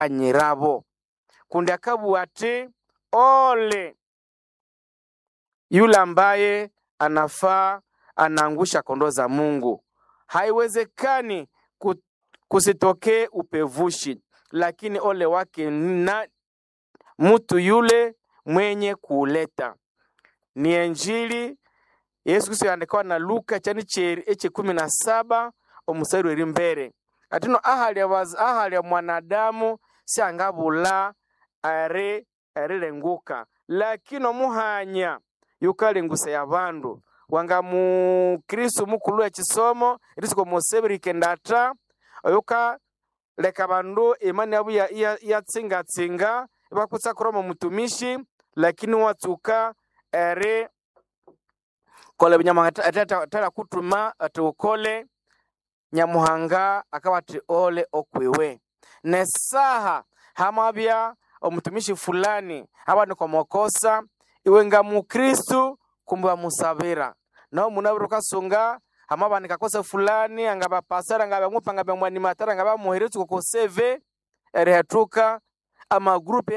nyirabo. Kundi akabu ati ole yule ambaye anafaa anaangusha kondoo za Mungu. Haiwezekani kusitokee upevushi, lakini ole wake na mtu yule mwenye kuleta. Ni Injili Yesu Kristo yandikwa na Luka chani eche 17 omusari weri mbere. Atino ahali ya mwanadamu si angabula renguka, lakini omuhanya yukalengusa ya bandu. Wanga mu Kristo mukulu ekisomo erisiko musebiri kendata oyuka leka bandu imani yabu ya tsinga bakutsa kuroma mutumishi, lakini watuka kole binyamanga atala kutuma atukole Nyamuhanga akabati ole okwewe. Nesaha hamabya omutumishi fulani abandi kwa mokosa iwenga mu Kristo kumba musabira. Na munabiruka sunga hamabandi kakosa fulani angaba pasara ngaba ngupanga bamwani matara ngaba muheretu ko save erehatuka ama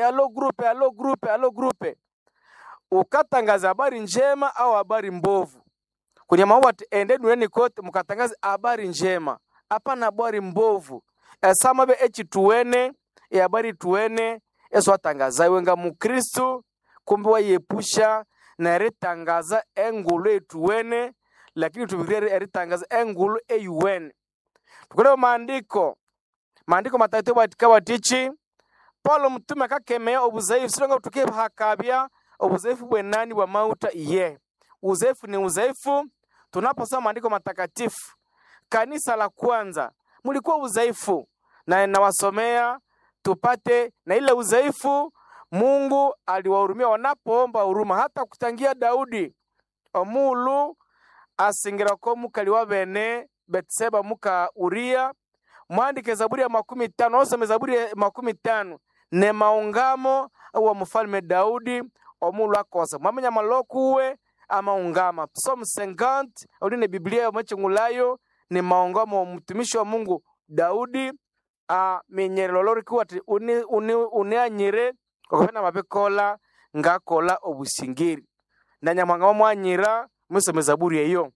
grupe ukatangaza habari njema au habari mbovu. Kwenye mawati ende duniani kote mukatangaza habari njema, hapana habari mbovu. Esama be echi tuwene habari tuwene eso atangaza wenga mu Kristo kumbe wayepusha na retangaza engulu etuwene, lakini tubirere eritangaza engulu eyuwene. Tukole maandiko matatu batikaba tichi Paulo mtume akakemea obuzaifu sironga tukiye hakabya obuzaifu bwenani wa mauta iye. Uzaifu ni uzaifu. Tunaposoma maandiko matakatifu, kanisa la kwanza mulikuwa uzaifu, na nawasomea tupate na ile uzaifu Mungu aliwahurumia wanapoomba huruma. Hata kutangia Daudi omulu asingira ko mukaliwa bene Betseba muka Uria, mwandike Zaburi ya 15, osome Zaburi ya 15 ne maungamo wa mfalme Daudi omulu akosa mwamenya malokuwe ama ungama. Psalm 50 uline Biblia mwechungulayo ni maungamo wa mtumishi wa Mungu Daudi menyere lolori kuwati unianyire kwa kupenda mabekola ngakola obusingiri na Nyamuhanga mwanyira musome Zaburi eyo.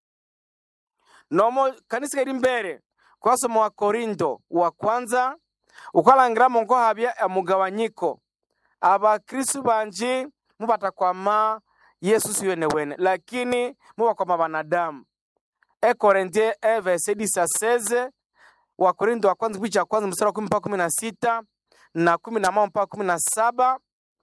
Nomo kanisa iri mbere kwa somo wa Korinto wa kwanza ukalangira mongo habya amugawanyiko. Abakristo banji mubata kwa Yesu siwene wene, lakini muwa kwa wanadamu. Korintie verset 16 wa Korinto wa kwanza picha kwanza mstari wa 10 mpaka 16 na 11 mpaka 17.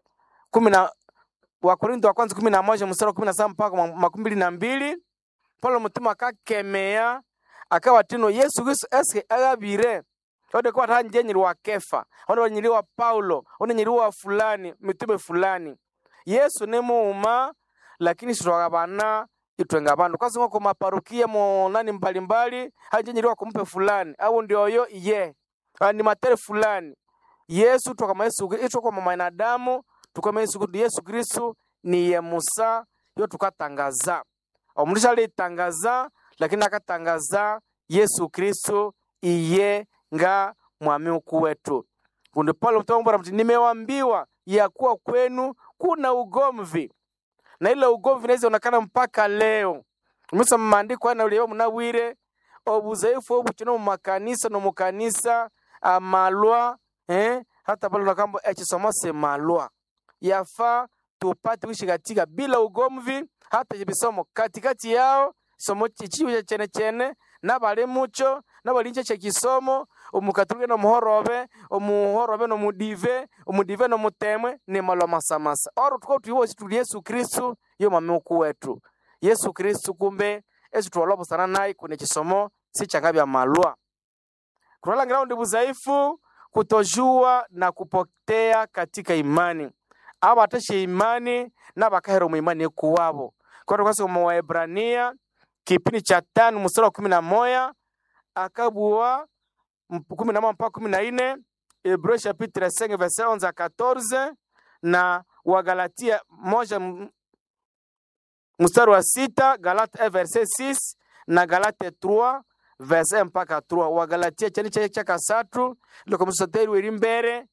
Wa Korinto wa kwanza 11 mstari wa 17 mpaka 22. Paulo mtume akakemea akawa tino Yesu Kristo eske agabire ode kwa tanjenyiri wa Kefa, ode nyiri wa Paulo, ode nyiri wa fulani mitume fulani. Yesu ne muuma, lakini sitwagabana itwenga bandu kwa sababu kwa maparokia mo nani mbalimbali hajenjiriwa kumpe fulani au ndio yo ye ni matere fulani. Yesu tukama Yesu ito kwa mwanadamu tukama Yesu Kristo ni ye Musa yo tukatangaza omulisha ali tangaza, lakini akatangaza Yesu Kristo iye nga mwami wetu. Kundi Paulo mtumbora mti nimewaambiwa ya kuwa kwenu kuna ugomvi, na ile ugomvi inaweza onekana mpaka leo. Musa maandiko ana ulio mnawire obuzaifu obuchino mu makanisa no mukanisa amalwa hata pale nakambo echisomose malwa yafa tupate wishi katika bila ugomvi. Hata jibisomo katikati yao somo chichiwe chene na bale mucho na balinje chekisomo omukatulike no muhorobe no mudive no mutemwe ni malwa masamasa oro tuko tuwo situ Yesu Kristo yo mamuku wetu. Yesu Kristo kumbe esu tuwalobo sana naye kune chisomo si changabya malwa. Kuna ngira buzaifu kutojua na kupotea katika imani. Aba atashe imani na bakahero mu imani kuwabo. Kwa tukasi mu Waebrania kipindi cha 5 mstari wa 11 akabuwa 11 mpaka 14, Hebreu chapitre 5 verset 11 à 14 na wa Galatia 1 mstari wa 6, Galate 1 verset 6 na Galate 3 verse mpaka 3. Wagalatia chani cha kasatu ndiko musateri weri mbere